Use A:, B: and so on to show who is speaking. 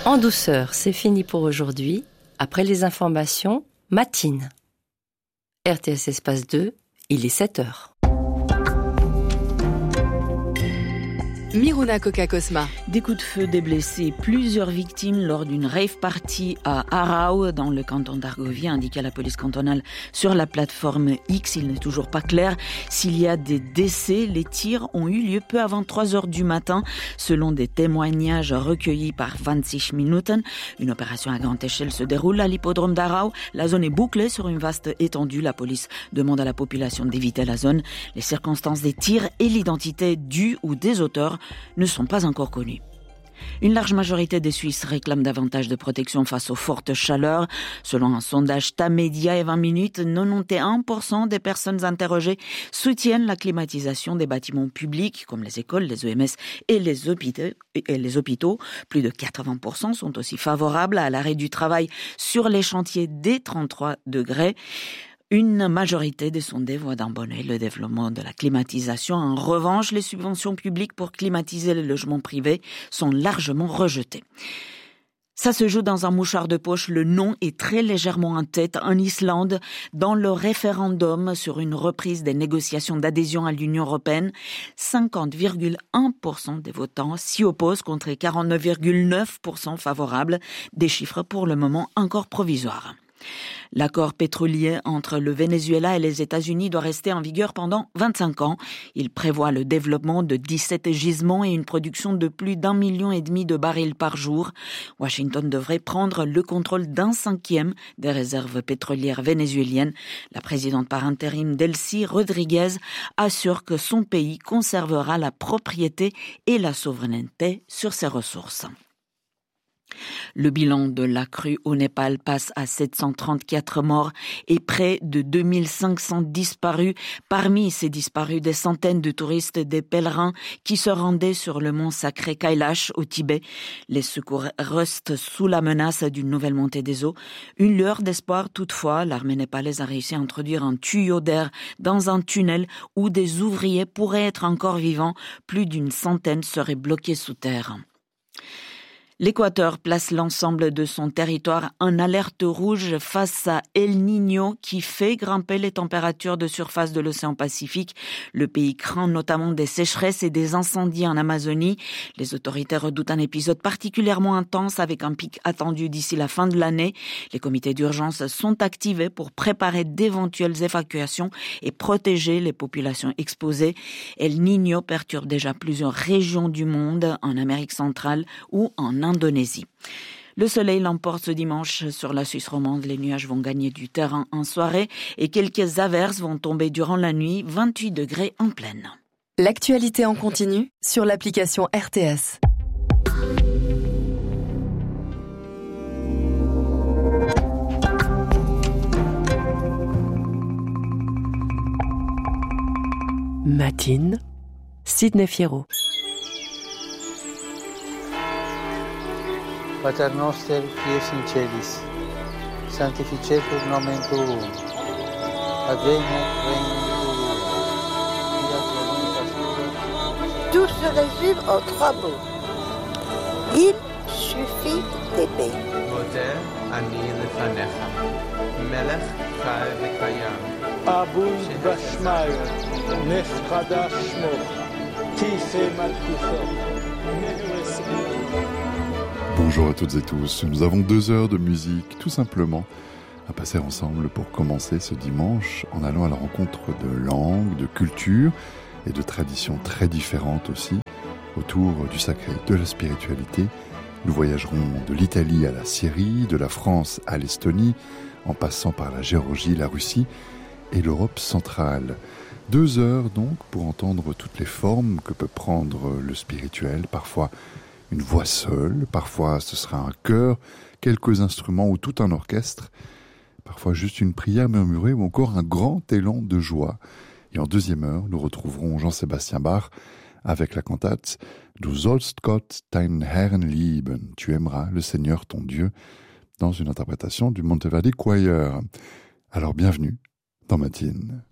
A: En douceur, c'est fini pour aujourd'hui. Après les informations, Matine. RTS Espace 2, il est 7h.
B: Miruna Coca-Cosma.
C: Des coups de feu, des blessés, plusieurs victimes lors d'une rave party à Arau, dans le canton d'Argovie, a indiqué la police cantonale sur la plateforme X. Il n'est toujours pas clair s'il y a des décès. Les tirs ont eu lieu peu avant 3h du matin, selon des témoignages recueillis par 26 Minuten. Une opération à grande échelle se déroule à l'hippodrome d'Arau. La zone est bouclée sur une vaste étendue. La police demande à la population d'éviter la zone. Les circonstances des tirs et l'identité du ou des auteurs ne sont pas encore connus. Une large majorité des Suisses réclament davantage de protection face aux fortes chaleurs. Selon un sondage Tamedia et 20 minutes, 91% des personnes interrogées soutiennent la climatisation des bâtiments publics comme les écoles, les EMS et les hôpitaux. Plus de 80% sont aussi favorables à l'arrêt du travail sur les chantiers dès 33 degrés. Une majorité des sondés voit d'un bon œil le développement de la climatisation. En revanche, les subventions publiques pour climatiser les logements privés sont largement rejetées. Ça se joue dans un mouchoir de poche. Le non est très légèrement en tête en Islande dans le référendum sur une reprise des négociations d'adhésion à l'Union européenne. 50,1% des votants s'y opposent contre 49,9% favorables. Des chiffres pour le moment encore provisoires. L'accord pétrolier entre le Venezuela et les États-Unis doit rester en vigueur pendant 25 ans. Il prévoit le développement de 17 gisements et une production de plus d'1,5 million de barils par jour. Washington devrait prendre le contrôle d'1/5 des réserves pétrolières vénézuéliennes. La présidente par intérim Delcy Rodriguez assure que son pays conservera la propriété et la souveraineté sur ses ressources. Le bilan de la crue au Népal passe à 734 morts et près de 2500 disparus. Parmi ces disparus, des centaines de touristes et des pèlerins qui se rendaient sur le mont sacré Kailash au Tibet. Les secours restent sous la menace d'une nouvelle montée des eaux. Une lueur d'espoir toutefois, l'armée népalaise a réussi à introduire un tuyau d'air dans un tunnel où des ouvriers pourraient être encore vivants. Plus d'une centaine seraient bloqués sous terre. L'Équateur place l'ensemble de son territoire en alerte rouge face à El Niño qui fait grimper les températures de surface de l'océan Pacifique. Le pays craint notamment des sécheresses et des incendies en Amazonie. Les autorités redoutent un épisode particulièrement intense avec un pic attendu d'ici la fin de l'année. Les comités d'urgence sont activés pour préparer d'éventuelles évacuations et protéger les populations exposées. El Niño perturbe déjà plusieurs régions du monde, en Amérique centrale ou en Indonésie. Le soleil l'emporte ce dimanche sur la Suisse romande. Les nuages vont gagner du terrain en soirée et quelques averses vont tomber durant la nuit, 28 degrés en pleine.
B: L'actualité en continu sur l'application RTS.
A: Matine, Sidney Fierro.
D: Pater noster qui es in celis, sanctificetur nomen tuum, adveniat regnum tuum, fiat voluntas tua.
E: Tout se résume en 3 mots. Il suffit d'aimer.
F: Moder ani lefanecha, melech chai v'kayam.
G: Abund bashmayo, nefchada shmo, tife malkucho, neres.
H: Bonjour à toutes et tous, nous avons 2 heures de musique tout simplement à passer ensemble pour commencer ce dimanche en allant à la rencontre de langues, de cultures et de traditions très différentes aussi autour du sacré, de la spiritualité. Nous voyagerons de l'Italie à la Syrie, de la France à l'Estonie, en passant par la Géorgie, la Russie et l'Europe centrale. 2 heures donc pour entendre toutes les formes que peut prendre le spirituel, parfois une voix seule, parfois ce sera un chœur, quelques instruments ou tout un orchestre, parfois juste une prière murmurée ou encore un grand élan de joie. Et en 2e heure, nous retrouverons Jean-Sébastien Bach avec la cantate « Du sollst Gott deinen Herrn lieben » « Tu aimeras le Seigneur ton Dieu » dans une interprétation du Monteverdi Choir. Alors bienvenue dans Matine.